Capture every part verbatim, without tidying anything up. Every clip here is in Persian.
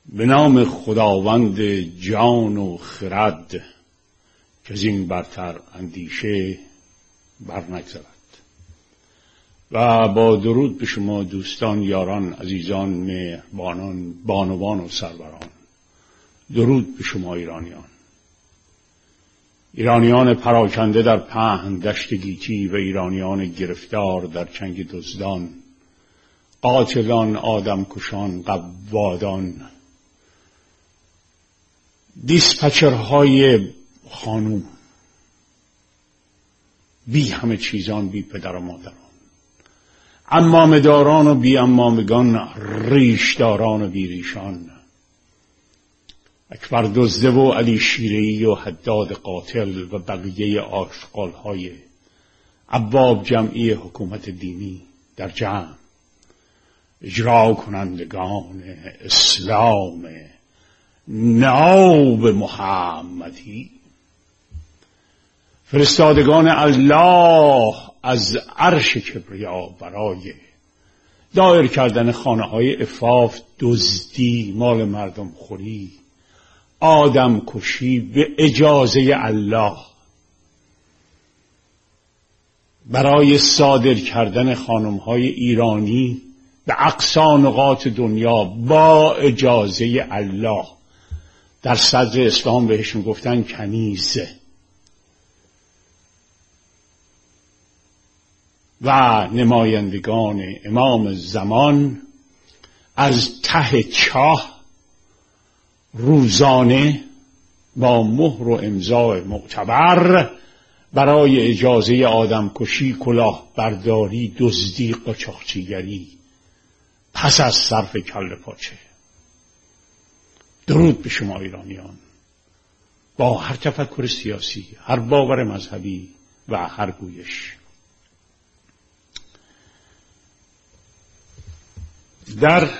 به نام خداوند جان و خرد که از این برتر اندیشه بر نگذرد. و با درود به شما دوستان، یاران، عزیزان، مهربانان، بانوان و سروران، درود به شما ایرانیان، ایرانیان پراکنده در پهن دشت گیتی و ایرانیان گرفتار در چنگ دزدان، قاتلان، آدمکشان، قوادان، دیسپچرهای خانوم، بی همه چیزان، بی پدر و مادران، عمامه‌داران و بی عمامگان، ریشداران و بی ریشان، اکبر دزده و علی شیره‌ای و حداد قاتل و بقیه آشغال‌های ابواب جمعی حکومت دینی در جمع، اجرا کنندگان اسلام ناب محمدی، فرستادگان الله از عرش کبریا برای دایر کردن خانه های عفاف، دزدی، مال مردم خوری، آدم کشی به اجازه الله، برای صادر کردن خانم های ایرانی به اقصی نقاط دنیا با اجازه الله. در صدر اسلام بهشون گفتن کنیزه. و نمایندگان امام زمان از ته چاه روزانه با مهر و امضای معتبر برای اجازه آدم کشی، کلاه برداری، دزدی، قاچاقچیگری پس از صرف کله پاچه. درود به شما ایرانیان، با هر تفکر سیاسی، هر باور مذهبی و هر گویش. در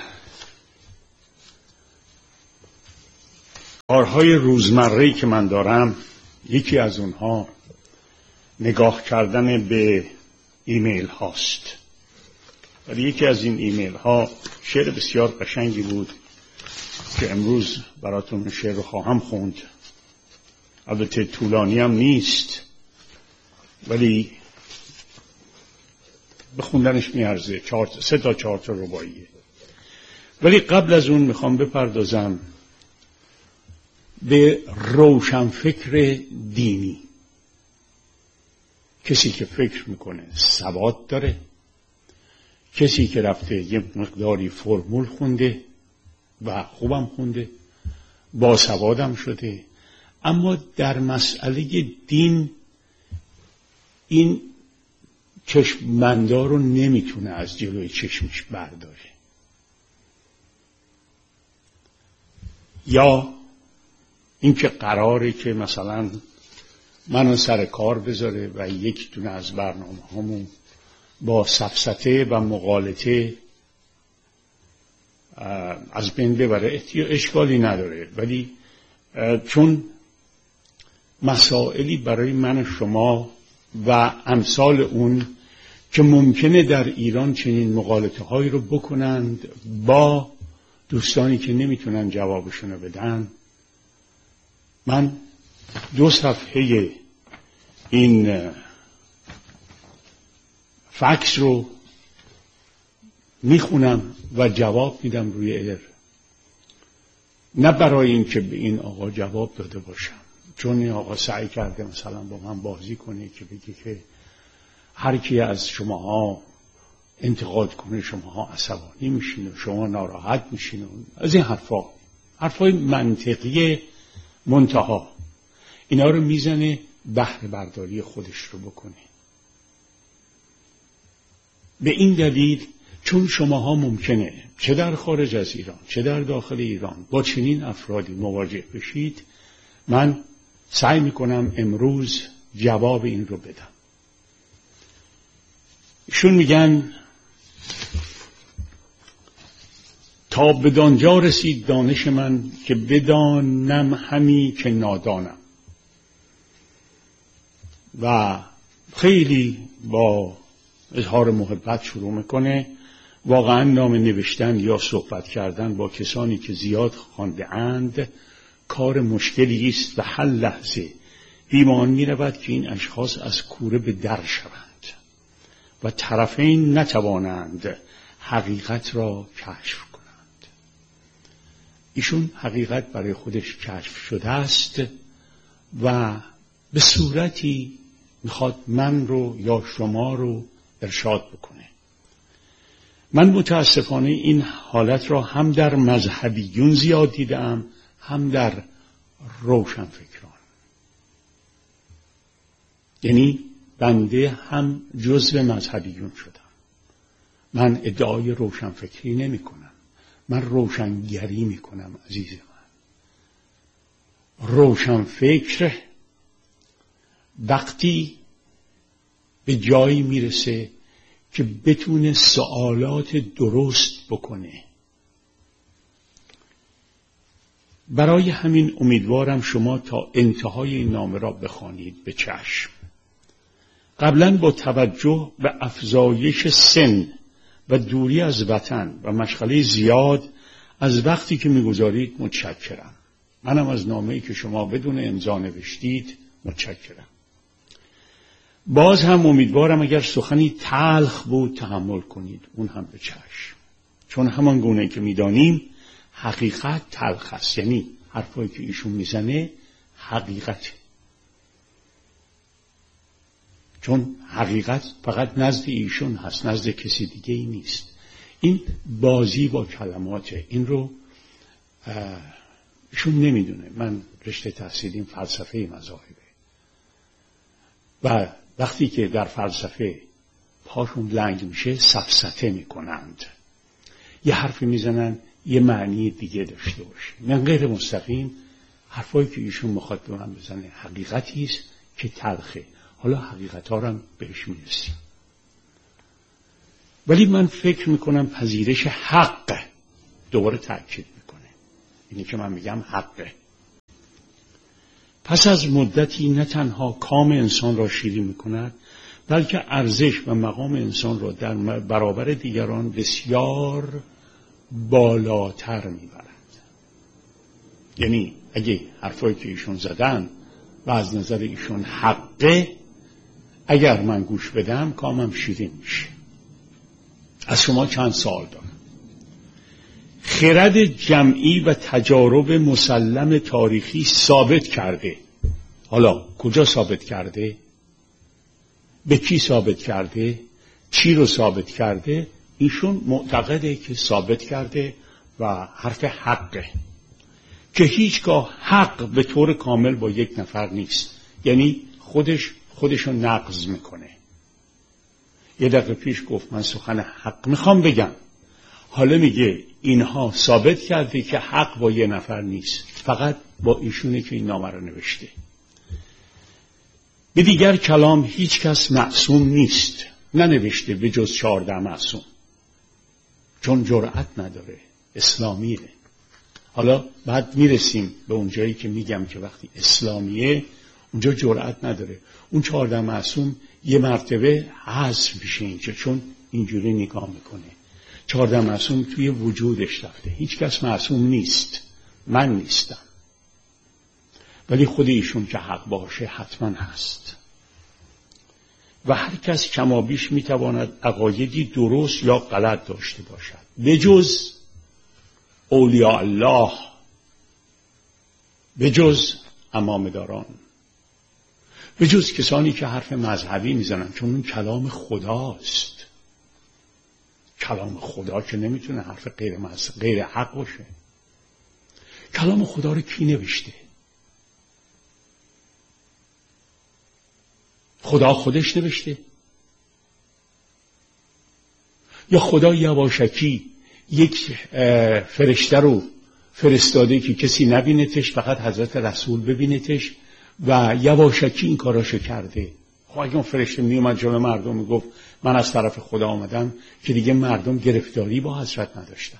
کارهای روزمره‌ای که من دارم، یکی از اونها نگاه کردن به ایمیل هاست. ولی یکی از این ایمیل ها شعر بسیار قشنگی بود که امروز براتون شعر رو خواهم خوند. البته طولانی هم نیست ولی به خوندنش میارزه، چهار سه تا چهار تا رباعیه. ولی قبل از اون میخوام بپردازم به روشنفکر دینی، کسی که فکر میکنه سواد داره، کسی که رفته یه مقداری فرمول خونده و خوبم خونده، با سوادم شده، اما در مسئله دین این چشم‌بندا رو نمیتونه از جلوی چشمش برداره، یا اینکه قراره که مثلا منو سر کار بذاره و یک دونه از برنامه همون با سفسطه و مغالطه از بین ببره، اشکالی نداره. ولی چون مسائلی برای من شما و امثال اون که ممکنه در ایران چنین مغالطه هایی رو بکنند با دوستانی که نمیتونن جوابشون رو بدن، من دو صفحه این فکس رو میخونم و جواب میدم روی ایر. نه برای این که به این آقا جواب داده باشم، چون این آقا سعی کرده مثلا با من بازی کنه که بگه که هر کی از شماها انتقاد کنه شماها عصبانی میشین و شما ناراحت میشین و از این حرفا، حرفای منطقی منتها، اینا رو میزنه بهره برداری خودش رو بکنه. به این دلیل چون شماها ممکنه چه در خارج از ایران چه در داخل ایران با چنین افرادی مواجه بشید، من سعی میکنم امروز جواب این رو بدم. ایشون میگن تا بدانجا رسید دانش من که بدانم همی که نادانم. و خیلی با اظهار محبت شروع میکنه واقعا نام نوشتن یا صحبت کردن با کسانی که زیاد خوانده اند کار مشکلی است و هر لحظه بیمان می رود که این اشخاص از کوره به در شوند و طرفین نتوانند حقیقت را کشف کنند. ایشون حقیقت برای خودش کشف شده است و به صورتی میخواد من رو یا شما رو ارشاد بکنه. من متاسفانه این حالت را هم در مذهبیون زیاد دیدم، هم در روشنفکران. یعنی بنده هم جزو مذهبیون شدم. من ادعای روشنفکری نمی کنم، من روشنگری می کنم. عزیز من، روشنفکر وقتی به جایی میرسه که بتونه سوالات درست بکنه. برای همین امیدوارم شما تا انتهای این نامه را بخوانید به چشم. قبلا با توجه به افزایش سن و دوری از وطن و مشغله زیاد از وقتی که میگذارید متشکرم. منم از نامه‌ای که شما بدون امضا نوشتید متشکرم. باز هم امیدوارم اگر سخنی تلخ بود تحمل کنید، اون هم به چشم. چون همان گونه که میدانیم حقیقت تلخ است، یعنی حرفایی که ایشون میزنه حقیقت. چون حقیقت فقط نزد ایشون هست، نزد کسی دیگه ای نیست. این بازی با کلماته، این رو ایشون نمیدونه. من رشته تحصیلیم فلسفه مذاهبه و وقتی که در فلسفه پاشون لنگ میشه سفسطه میکنند، یه حرفی میزنن یه معنی دیگه داشته باشه. من غیر مستقیم حرفایی که ایشون میخواد به من بزنه حقیقتی است که تلخه. حالا حقیقت ها رو هم بهش میرسیم، ولی من فکر میکنم پذیرش حق دوباره تأکید میکنه. اینی که من میگم حقه. پس از مدتی نه تنها کام انسان را شیرین میکند، بلکه ارزش و مقام انسان را در برابر دیگران بسیار بالاتر میبرد. یعنی اگه حرفایی که ایشون زدن و از نظر ایشون حقه، اگر من گوش بدم کامم شیرین میشه. از شما چند سوال دارم. خرد جمعی و تجارب مسلم تاریخی ثابت کرده. حالا کجا ثابت کرده؟ به کی ثابت کرده؟ چی رو ثابت کرده؟ ایشون معتقده که ثابت کرده و حرف حقه، که هیچگاه حق به طور کامل با یک نفر نیست. یعنی خودش خودشو نقض میکنه. یه دقیقه پیش گفت من سخن حق میخوام بگم، حالا میگه اینها ثابت کرده که حق با یه نفر نیست، فقط با ایشونه که این نامه رو نوشته. به دیگر کلام هیچ کس معصوم نیست، ننوشته به جز چهارده معصوم، چون جرأت نداره، اسلامیه. حالا بعد میرسیم به اون جایی که میگم که وقتی اسلامیه اونجا جرأت نداره. اون چهارده معصوم یه مرتبه حذف میشه اینجا، چون اینجوری نگاه میکنه. چهارده معصوم توی وجودش رفته. هیچ کس معصوم نیست، من نیستم، ولی خود ایشون که حق باشه حتما هست. و هر کس کمابیش میتواند عقایدی درست یا غلط داشته باشد، به جز اولیاء الله، به جز امامداران، به جز کسانی که حرف مذهبی میزنن، چون اون کلام خداست. کلام خدا که نمیتونه حرف غیر مذهب، غیر حق باشه. کلام خدا رو کی نوشته؟ خدا خودش نوشته؟ یا خدا یواشکی یک فرشته رو فرستاده که کسی نبینتش، فقط حضرت رسول ببینتش و یواشکی این کاراشو کرده؟ خب اگه اون فرشته می اومد جلوی مردم میگفت من از طرف خدا آمدم، که دیگه مردم گرفتاری با حضرت نداشتن.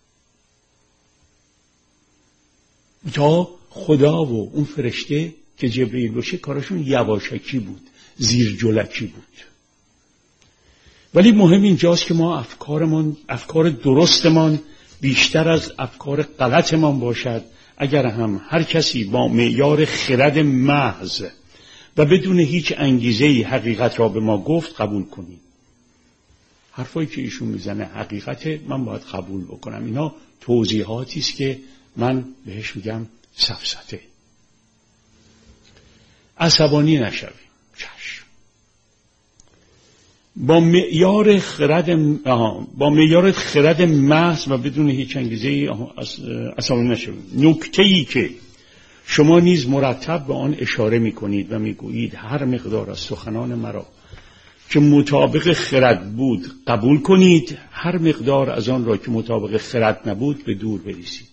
تا خدا و اون فرشته که جبرئیل باشه کارشون یواشکی بود، زیر جلکی بود. ولی مهم اینجاست که ما افکارمان، افکار درستمان بیشتر از افکار غلطمان باشد. اگر هم هر کسی با معیار خرد محض و بدون هیچ انگیزه‌ای حقیقت را به ما گفت قبول کنیم. حرفایی که ایشون میزنه حقیقت، من باید قبول بکنم. اینا توضیحاتی است که من بهش میگم سفسطه. عصبانی نشویم. چشم. با معیار خرد با معیار خرد محض و بدون هیچ انگیزه‌ای عصبانی نشویم. نکته‌ای که شما نیز مرتب به آن اشاره می‌کنید و می‌گویید هر مقدار از سخنان مرا که مطابق خرد بود قبول کنید، هر مقدار از آن را که مطابق خرد نبود به دور بریزید.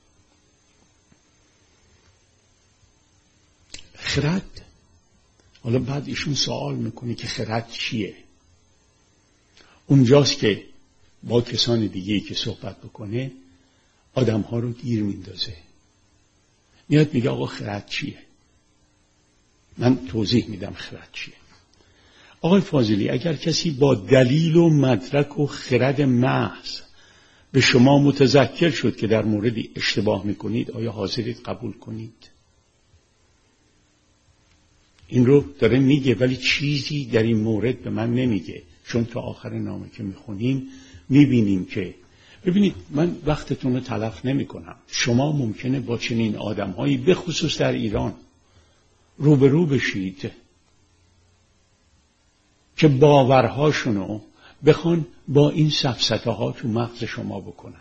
خرد، حالا بعد ایشون سوال میکنه که خرد چیه؟ اونجاست که با کسان دیگه‌ای که صحبت بکنه آدم‌ها رو گیر میندازه. میاد میگه آقا خرد چیه؟ من توضیح میدم خرد چیه. آقای فاضلی، اگر کسی با دلیل و مدرک و خرد محض به شما متذکر شد که در موردی اشتباه میکنید، آیا حاضرید قبول کنید؟ این رو داره میگه، ولی چیزی در این مورد به من نمیگه. چون تا آخر نامه که میخونیم میبینیم که، ببینید من وقتتون رو تلف نمی کنم. شما ممکنه با چنین آدم‌هایی به خصوص در ایران روبرو بشید که باورهاشونو بخوان با این سفسطه ها تو مغز شما بکنند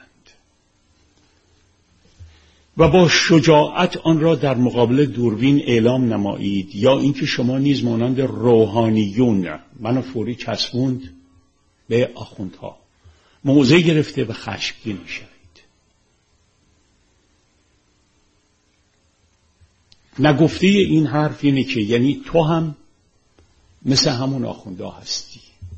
و با شجاعت آن را در مقابل دوربین اعلام نمایید، یا اینکه شما نیز مانند روحانیون منو فوری چسبوند به آخوندها موضع گرفته و خشمگین میشوید. نگفته این حرف اینه که یعنی تو هم مثل همون آخونده هستی.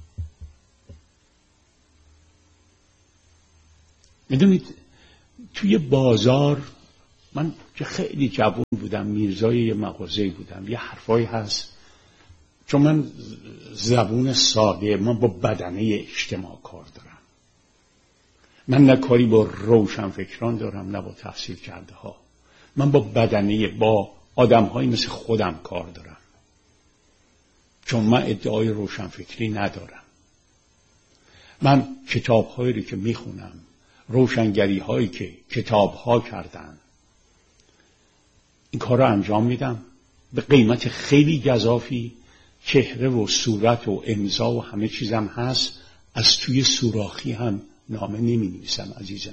میدونید توی بازار، من که خیلی جوان بودم، میرزای یه مغازه‌ای بودم، یه حرفایی هست، چون من زبون ساده، من با بدنه اجتماع کار دارم. من نه کاری با روشنفکران دارم نه با تحصیل کرده ها. من با بدنه، با آدم‌هایی مثل خودم کار دارم، چون من ادعای روشنفکری ندارم. من کتاب‌هایی رو که میخونم، روشنگری‌هایی که کتاب‌ها کردن، این کار رو انجام میدم به قیمت خیلی گزافی. چهره و صورت و امضا و همه چیزم هست. از توی سوراخی هم نامه نمی نویسم عزیز من.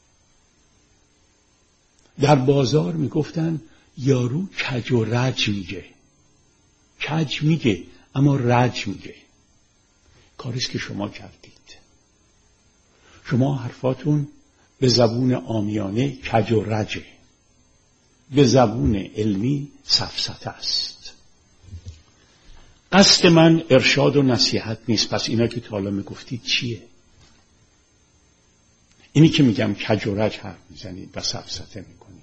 در بازار می گفتن یارو کج و رج میگه. کج میگه اما رج میگه. کاریست که شما کردید. شما حرفاتون به زبون عامیانه کج و رجه، به زبون علمی سفسطه است. قصد من ارشاد و نصیحت نیست. پس اینا که تا حالا میگفتید چیه؟ اینی که میگم کج و رج حرف میزنید و سفسطه میکنید.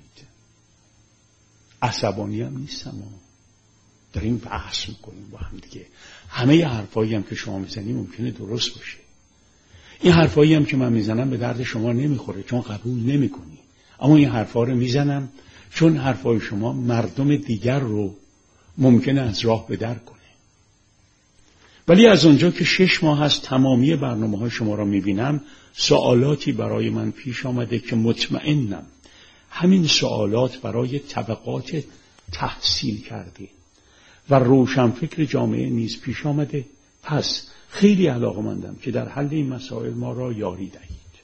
عصبانی هم نیستم، داریم بحث میکنیم با هم دیگه. همه حرفایی هم که شما میزنید ممکنه درست باشه. این حرفایی هم که من میزنم به درد شما نمیخوره چون قبول نمیکنی. اما این حرفا رو میزنم چون حرفای شما مردم دیگر رو ممکنه از راه به در کنه. ولی از اونجا که شش ماه هست تمامی برنامه های شما را میبینم، سوالاتی برای من پیش آمده که مطمئنم همین سوالات برای طبقات تحصیل کرده و روشنفکر جامعه نیز پیش آمده. پس خیلی علاقه‌مندم که در حل این مسائل ما را یاری دهید.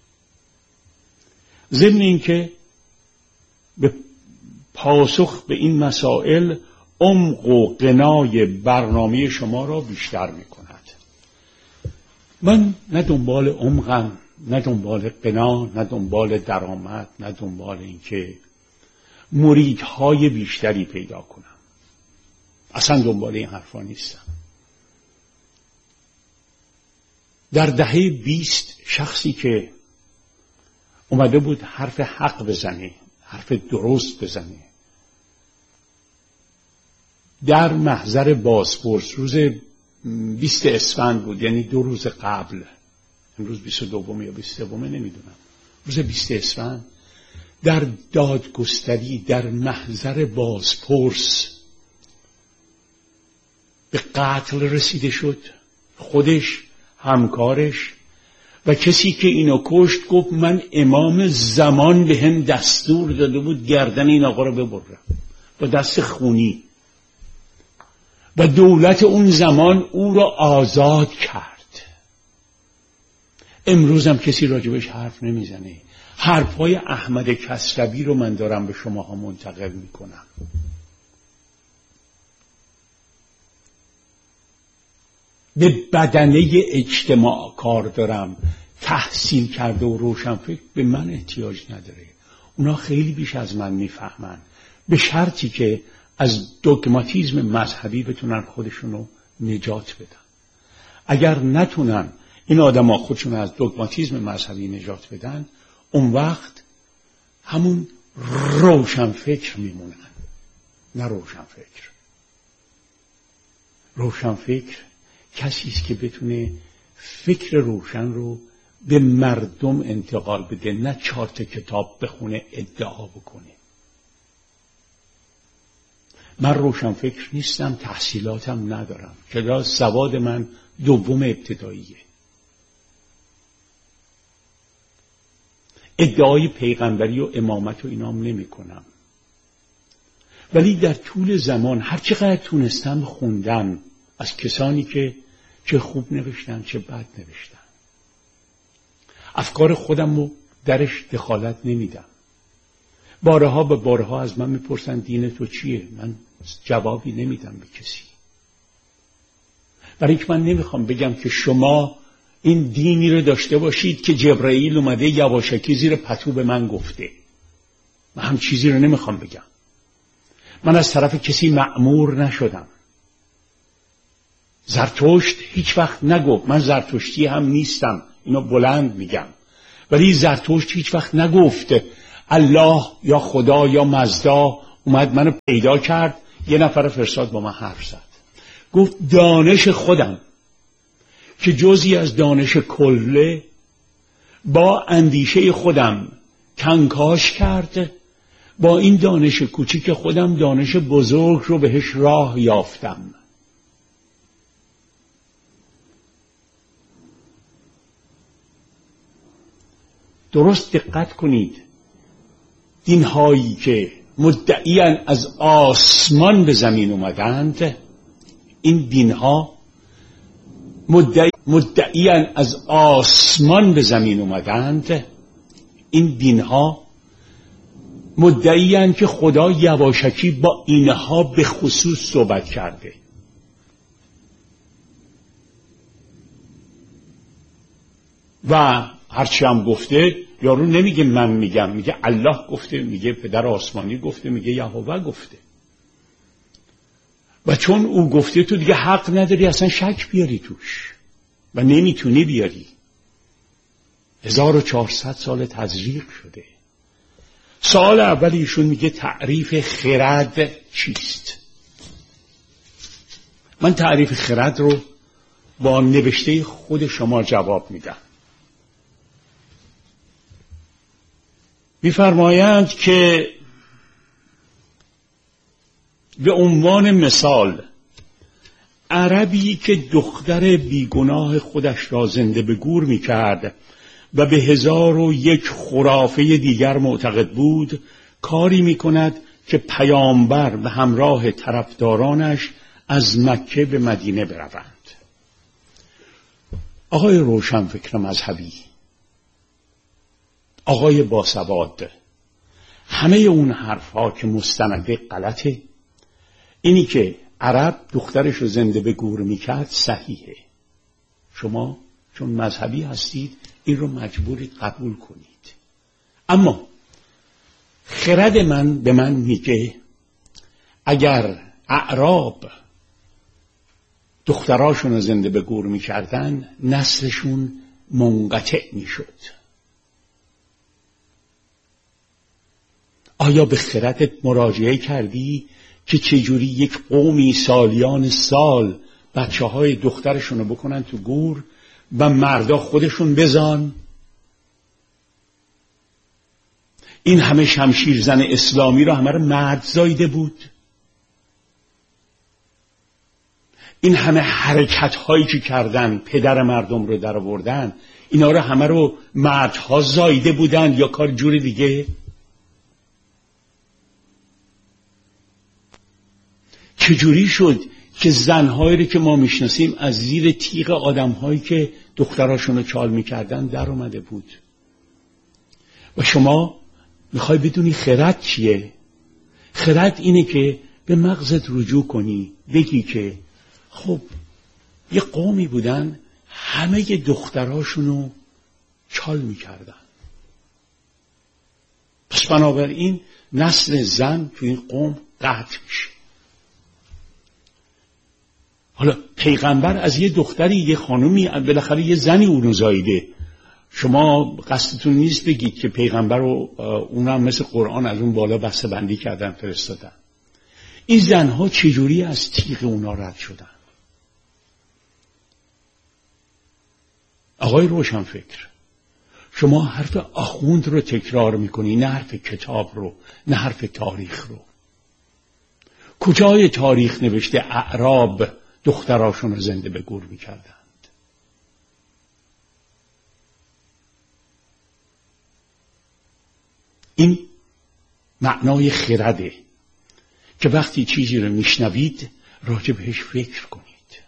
ضمن اینکه به پاسخ به این مسائل عمق و غنای برنامه شما را بیشتر می کند. من نه دنبال عمقم، نه دنبال غنا، نه دنبال درآمد، نه دنبال اینکه مریدهای بیشتری پیدا کنم. اصلا دنبال این حرفا نیستم. در دهه بیست شخصی که اومده بود حرف حق بزنه، حرف درست بزنه، در محضر بازپرس روز بیست اسفند بود، یعنی دو روز قبل، امروز بیست و دوم یا بیست و سوم نمیدونم، روز بیست اسفند در دادگستری در محضر بازپرس به قتل رسیده شد. خودش، همکارش و کسی که اینو کشت گفت من امام زمان به هم دستور داده بود گردن این آقا رو ببرم با دست خونی، و دولت اون زمان او را آزاد کرد. امروز هم کسی راجبش حرف نمیزنه. حرفای احمد کسروی رو من دارم به شماها منتقل میکنم. به بدنه اجتماع کار دارم، تحصیل کرده و روشنفکر به من احتیاج نداره. اونا خیلی بیش از من میفهمن، به شرطی که از دوگماتیزم مذهبی بتونن خودشونو نجات بدن. اگر نتونن این آدم ها خودشون از دوگماتیزم مذهبی نجات بدن، اون وقت همون روشنفکر میمونن. نه روشنفکر. روشنفکر کسی است که بتونه فکر روشن رو به مردم انتقال بده، نه چهار تا کتاب بخونه ادعا بکنه. من روشنفکر نیستم، تحصیلاتم ندارم، کلاس سواد من دوم ابتداییه. ادعای پیغمبری و امامت و اینام نمی کنم، ولی در طول زمان هر چقدر تونستم خوندم از کسانی که چه خوب نوشتن چه بد نوشتن. افکار خودم رو درش دخالت نمیدم. بارها به بارها از من میپرسن دین تو چیه؟ من جوابی نمیدم به کسی، برای اینکه من نمیخوام بگم که شما این دینی رو داشته باشید که جبرائیل اومده یواشکی زیر پتو به من گفته. من هم چیزی رو نمیخوام بگم. من از طرف کسی مأمور نشدم. زرتشت هیچ وقت نگفت، من زرتشتی هم نیستم، اینو بلند میگم، ولی زرتشت هیچ وقت نگفت الله یا خدا یا مزدا اومد منو پیدا کرد یه نفر فرستاد با من حرف زد. گفت دانش خودم که جزئی از دانش کله با اندیشه خودم کنکاش کرد، با این دانش کوچیک خودم دانش بزرگ رو بهش راه یافتم. درست دقت کنید، دین‌هایی که مدعیان از آسمان به زمین اومدند، این دین‌ها مدعی مدعیان از آسمان به زمین اومدند، این دین‌ها مدعیان که خدا یواشکی با اینها به خصوص صحبت کرده. و هرچی هم گفته، یارو نمیگه من میگم، میگه الله گفته، میگه پدر آسمانی گفته، میگه یهوه گفته. و چون او گفته تو دیگه حق نداری اصلا شک بیاری توش و نمیتونی بیاری. هزار و چهارصد سال تزریق شده. سال اول ایشون میگه تعریف خرد چیست؟ من تعریف خرد رو با نوشته خود شما جواب میدم. می‌فرمایند که به عنوان مثال عربی که دختر بیگناه خودش را زنده به گور می‌کرد و به هزار و یک خرافه دیگر معتقد بود، کاری می‌کند که پیامبر به همراه طرفدارانش از مکه به مدینه بروند. آقای روشنفکر مذهبی، آقای باسواد، همه اون حرفها که مستنده غلطه. اینی که عرب دخترش رو زنده به گور میکرد صحیحه. شما چون مذهبی هستید این رو مجبورید قبول کنید. اما خرد من به من میگه اگر اعراب دختراشون رو زنده به گور میکردن نسلشون منقطع میشد. آیا به خردت مراجعه کردی که چجوری یک قومی سالیان سال بچه های دخترشون رو بکنن تو گور و مردا خودشون بزان. این همه شمشیر زن اسلامی رو همه رو مرد زایده بود. این همه حرکت هایی که کردن پدر مردم رو در آوردن، اینا رو همه رو مردها زایده بودن یا کار جور دیگه؟ چجوری شد که زنهایی رو که ما میشناسیم از زیر تیغ آدمهایی که دختراشون رو چال میکردن در اومده بود؟ و شما میخوای بدونی خرد چیه؟ خرد اینه که به مغزت رجوع کنی، بگی که خب یه قومی بودن همه دختراشون رو چال میکردن، پس بنابراین نسل زن تو این قوم قطع میشه. حالا پیغمبر از یه دختری، یه خانومی، بالاخره یه زنی اونو زایده. شما قصدتون نیست بگید که پیغمبر رو اونم مثل قرآن از اون بالا بسته بندی کردن فرستادن. این زنها چجوری از تیغ اونا رد شدن؟ آقای روشنفکر، شما حرف آخوند رو تکرار میکنی، نه حرف کتاب رو، نه حرف تاریخ رو. کجای تاریخ نوشته اعراب دختراشون رو زنده به گور میکردند؟ این معنای خرده که وقتی چیزی رو میشنوید راجع بهش فکر کنید.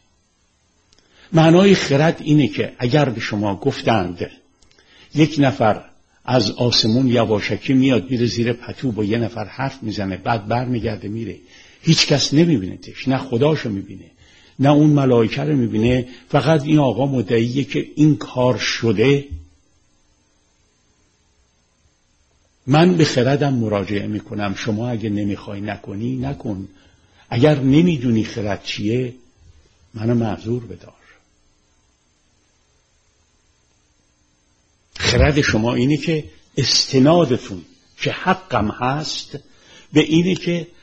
معنای خرد اینه که اگر به شما گفتند یک نفر از آسمون یواشکی میاد میره زیر پتو با یه نفر حرف میزنه، بعد بر میگرده میره، هیچ کس نمیبینتش، نه خداشو میبینه نه اون ملائکه رو میبینه، فقط این آقا مدعیه که این کار شده، من به خردم مراجعه میکنم. شما اگه نمیخوای نکنی نکن. اگر نمیدونی خرد چیه منو معذور بدار. خرد شما اینه که استنادتون که حقم هست به اینه که